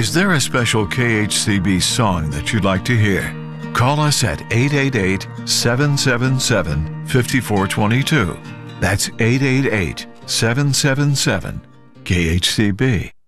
Is there a special KHCB song that you'd like to hear? Call us at 888-777-5422. That's 888-777-KHCB.